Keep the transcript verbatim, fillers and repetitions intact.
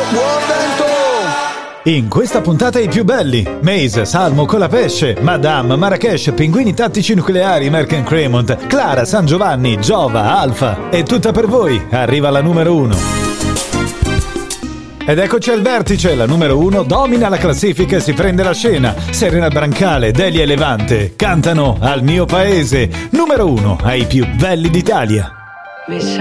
buon vento! In questa puntata i più belli: Maze, Salmo, Colapesce, Madame, Marrakesh, Pinguini Tattici Nucleari, Merck Cremont, Clara, San Giovanni, Giova, Alfa. È tutta per voi, arriva la numero uno. Ed eccoci al vertice, la numero uno domina la classifica e si prende la scena. Serena Brancale, Delia e Levante cantano Al mio paese, numero uno ai più belli d'Italia.